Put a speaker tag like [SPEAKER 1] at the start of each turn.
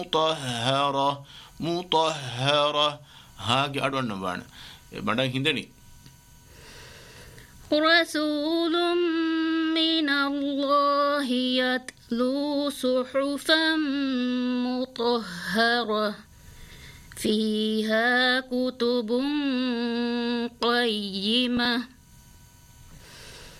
[SPEAKER 1] ಮುತಹರ ಹಾಗೆ ಆಡೋಣ ಬಾಣ ಬಡ ಹಿಂದಣಿ
[SPEAKER 2] رسول من الله يتلو صحفا مطهرة فيها كتب قيمة